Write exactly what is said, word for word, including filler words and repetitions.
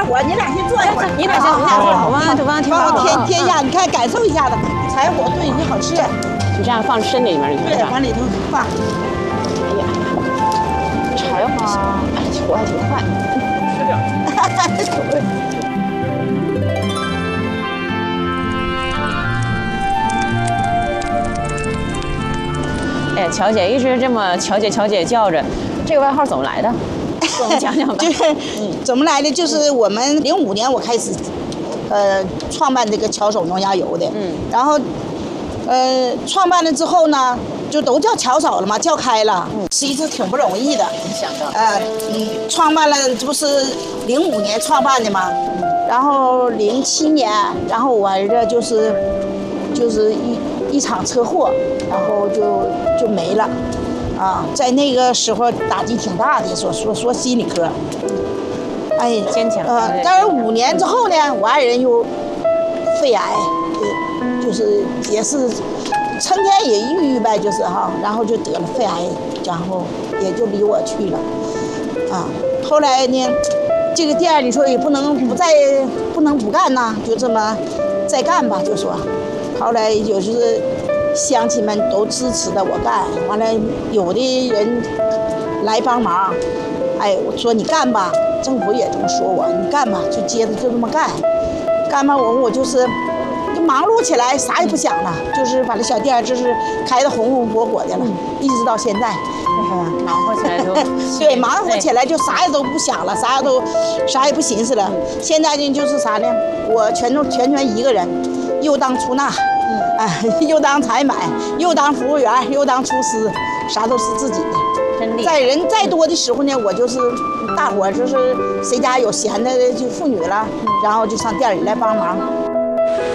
干活，你俩先坐一会儿。 你俩先，你俩坐，我往这往挺好。 帮我添添一下，你看感受一下子，柴火炖鱼好吃。 就这样放身里面， 对，往里头放。 哎呀，柴花，哎，火还挺快。 吃点。 哎，乔姐一直这么乔姐乔姐叫着，这个外号怎么来的？跟我们讲讲吧。 就是怎么来的？就是我们零五年我开始，呃，创办这个巧手农家油的。嗯。然后，呃，创办了之后呢，就都叫巧手了嘛，叫开了。嗯。其实挺不容易的。 没想到。 呃，嗯，创办了，这不是零五年创办的吗？嗯。然后零七年，然后我儿子就是，就是一一场车祸，然后就就没了。啊，在那个时候打击挺大的，说说说心理科，哎， 坚强。 呃，但是五年之后呢，我爱人又肺癌，呃，就是也是成天也抑郁呗，就是哈，然后就得了肺癌，然后也就离我去了，啊，后来呢，这个店你说也不能不再不能不干呐，就这么再干吧，就说，后来也就是。乡亲们都支持的我干，完了有的人来帮忙，哎，我说你干吧，政府也这么说我，你干吧，就接着就这么干，干吧我我就是就忙碌起来，啥也不想了，就是把这小店就是开得红红火火的了，嗯、一直到现在。 嗯、忙活起来就对，忙活起来就啥也都不想了，啥也都啥也不寻思了。现在呢就是啥呢？我全都全全一个人，又当出纳。哎，又当采买，又当服务员，又当厨师，啥都是自己的。 真厉害！ 在人再多的时候呢，我就是大伙儿就是谁家有闲的就妇女了，然后就上店里来帮忙。